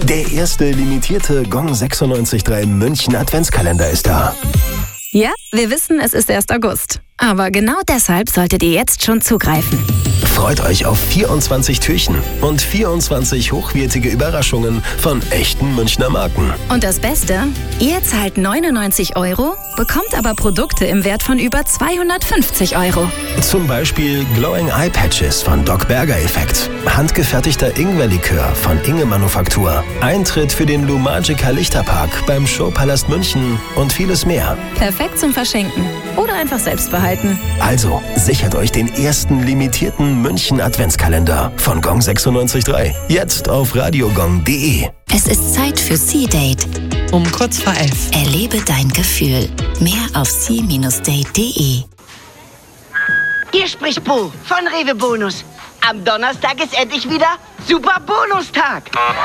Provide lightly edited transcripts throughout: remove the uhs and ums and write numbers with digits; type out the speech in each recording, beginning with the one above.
Der erste limitierte Gong 96.3 München Adventskalender ist da. Ja, wir wissen, es ist erst August. Aber genau deshalb solltet ihr jetzt schon zugreifen. Freut euch auf 24 Türchen und 24 hochwertige Überraschungen von echten Münchner Marken. Und das Beste, ihr zahlt 99 €, bekommt aber Produkte im Wert von über 250 €. Zum Beispiel Glowing Eye Patches von Doc Berger Effekt, handgefertigter Ingwerlikör von Inge Manufaktur, Eintritt für den Lumagica Lichterpark beim Showpalast München und vieles mehr. Perfekt zum Verschenken oder einfach selbst behalten. Also sichert euch den ersten limitierten München Adventskalender von Gong 96.3. Jetzt auf radiogong.de. Es ist Zeit für C-Date. Um kurz vor 11. Erlebe dein Gefühl. Mehr auf c-date.de. Hier spricht Bo von Rewe Bonus. Am Donnerstag ist endlich wieder Super Bonustag.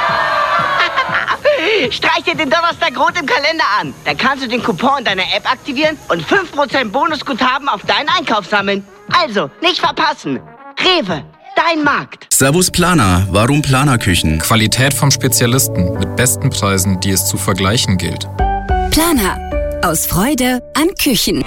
Streich dir den Donnerstag rot im Kalender an. Dann kannst du den Coupon in deiner App aktivieren und 5% Bonusguthaben auf deinen Einkauf sammeln. Also, nicht verpassen. Rewe, dein Markt. Servus Planer, warum Planerküchen? Qualität vom Spezialisten mit besten Preisen, die es zu vergleichen gilt. Planer. Aus Freude an Küchen.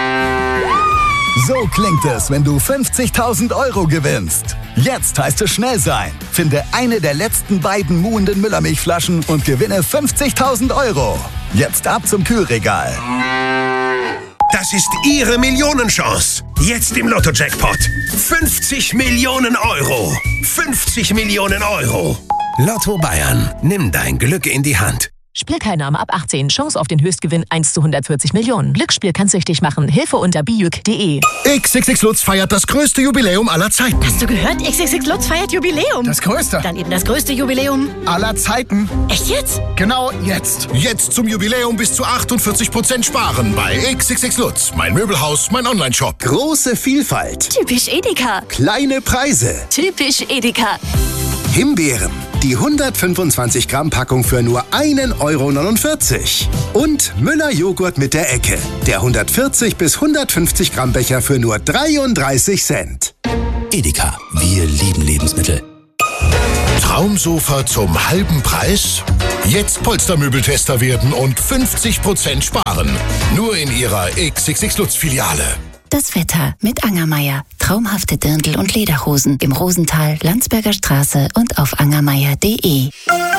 So klingt es, wenn du 50.000 € gewinnst. Jetzt heißt es schnell sein. Finde eine der letzten beiden muhenden Müllermilchflaschen und gewinne 50.000 €. Jetzt ab zum Kühlregal. Das ist Ihre Millionenchance. Jetzt im Lotto-Jackpot. 50 Millionen €. 50 Millionen €. Lotto Bayern. Nimm dein Glück in die Hand. Spielteilnahme ab 18. Chance auf den Höchstgewinn 1 zu 140 Millionen. Glücksspiel kann süchtig machen. Hilfe unter bijuk.de. XXX Lutz feiert das größte Jubiläum aller Zeiten. Hast du gehört? XXX Lutz feiert Jubiläum. Das größte. Dann eben das größte Jubiläum Aller Zeiten. Echt jetzt? Genau jetzt. Jetzt zum Jubiläum bis zu 48% sparen bei XXX Lutz. Mein Möbelhaus, mein Onlineshop. Große Vielfalt. Typisch Edeka. Kleine Preise. Typisch Edeka. Himbeeren. Die 125 Gramm Packung für nur 1,49 €. Und Müller Joghurt mit der Ecke. Der 140 bis 150 Gramm Becher für nur 33 Cent. Edeka, wir lieben Lebensmittel. Traumsofa zum halben Preis? Jetzt Polstermöbeltester werden und 50% sparen. Nur in Ihrer XXX Lutz Filiale. Das Wetter mit Angermeier. Traumhafte Dirndl und Lederhosen im Rosental, Landsberger Straße und auf angermeier.de.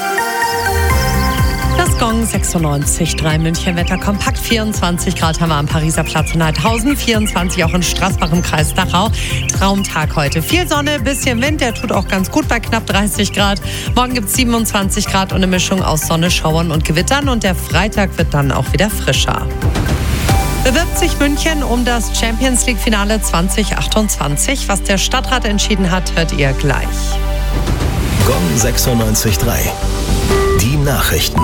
Das Gong 96.3 München Wetter kompakt. 24 Grad haben wir am Pariser Platz in Heidhausen, 24 auch in Straßbach im Kreis Dachau. Traumtag heute. Viel Sonne, bisschen Wind, der tut auch ganz gut bei knapp 30 Grad. Morgen gibt es 27 Grad und eine Mischung aus Sonne, Schauern und Gewittern. Und der Freitag wird dann auch wieder frischer. Bewirbt sich München um das Champions-League-Finale 2028. Was der Stadtrat entschieden hat, hört ihr gleich. Gong 96.3. Die Nachrichten.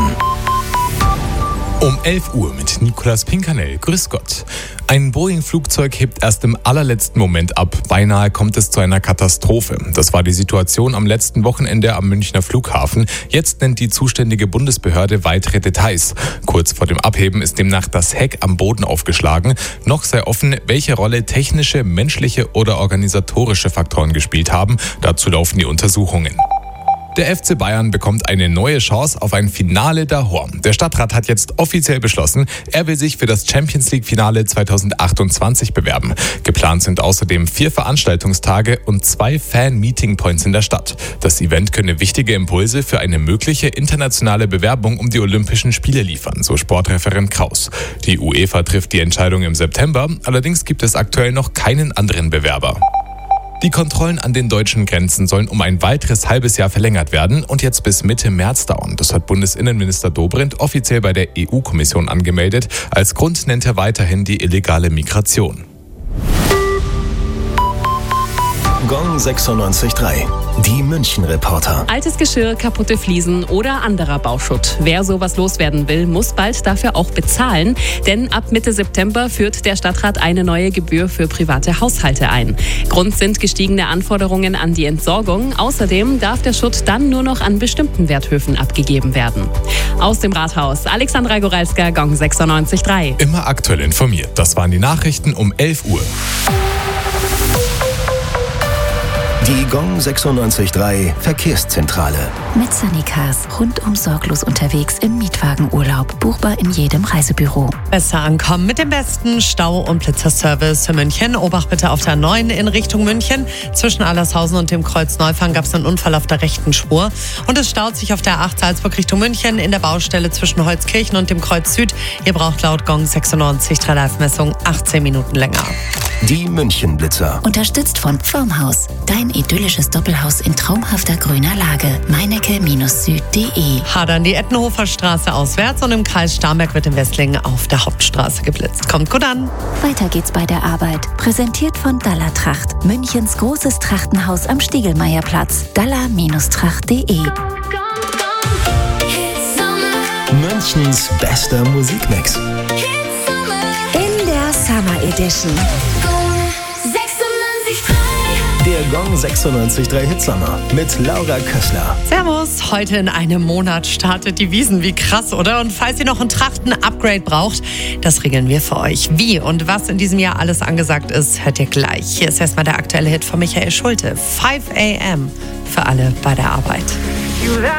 Um 11 Uhr mit Nicolas Pinkernell. Grüß Gott. Ein Boeing-Flugzeug hebt erst im allerletzten Moment ab. Beinahe kommt es zu einer Katastrophe. Das war die Situation am letzten Wochenende am Münchner Flughafen. Jetzt nennt die zuständige Bundesbehörde weitere Details. Kurz vor dem Abheben ist demnach das Heck am Boden aufgeschlagen. Noch sei offen, welche Rolle technische, menschliche oder organisatorische Faktoren gespielt haben. Dazu laufen die Untersuchungen. Der FC Bayern bekommt eine neue Chance auf ein Finale d'Or. Der Stadtrat hat jetzt offiziell beschlossen, er will sich für das Champions-League-Finale 2028 bewerben. Geplant sind außerdem 4 Veranstaltungstage und 2 Fan-Meeting-Points in der Stadt. Das Event könne wichtige Impulse für eine mögliche internationale Bewerbung um die Olympischen Spiele liefern, so Sportreferent Kraus. Die UEFA trifft die Entscheidung im September, allerdings gibt es aktuell noch keinen anderen Bewerber. Die Kontrollen an den deutschen Grenzen sollen um ein weiteres halbes Jahr verlängert werden und jetzt bis Mitte März dauern. Das hat Bundesinnenminister Dobrindt offiziell bei der EU-Kommission angemeldet. Als Grund nennt er weiterhin die illegale Migration. Gong 96.3. Die München-Reporter. Altes Geschirr, kaputte Fliesen oder anderer Bauschutt. Wer sowas loswerden will, muss bald dafür auch bezahlen. Denn ab Mitte September führt der Stadtrat eine neue Gebühr für private Haushalte ein. Grund sind gestiegene Anforderungen an die Entsorgung. Außerdem darf der Schutt dann nur noch an bestimmten Werthöfen abgegeben werden. Aus dem Rathaus, Alexandra Goralska, Gong 96.3. Immer aktuell informiert. Das waren die Nachrichten um 11 Uhr. Die Gong 96.3 Verkehrszentrale. Mit Sunnycars rundum sorglos unterwegs im Mietwagenurlaub. Buchbar in jedem Reisebüro. Besser ankommen mit dem besten Stau- und Blitzerservice für München. Obacht bitte auf der 9 in Richtung München. Zwischen Allershausen und dem Kreuz Neufang gab es einen Unfall auf der rechten Spur. Und es staut sich auf der 8 Salzburg Richtung München in der Baustelle zwischen Holzkirchen und dem Kreuz Süd. Ihr braucht laut Gong 96.3 Live-Messung 18 Minuten länger. Die München-Blitzer. Unterstützt von Pflumhaus. Dein idyllisches Doppelhaus in traumhafter grüner Lage. meinecke-süd.de. Hadern die Ettenhofer Straße auswärts und im Kreis Starnberg wird in Wesslingen auf der Hauptstraße geblitzt. Kommt gut an. Weiter geht's bei der Arbeit. Präsentiert von Dalla Tracht. Münchens großes Trachtenhaus am Stiegelmeierplatz. dalla-tracht.de. Münchens bester Musikmix. In der Summer Edition. Der Gong 96.3 Hitsommer mit Laura Kössler. Servus, heute in einem Monat startet die Wiesn. Wie krass, oder? Und falls ihr noch ein Trachten-Upgrade braucht, das regeln wir für euch. Wie und was in diesem Jahr alles angesagt ist, hört ihr gleich. Hier ist erstmal der aktuelle Hit von Michael Schulte. 5 AM für alle bei der Arbeit.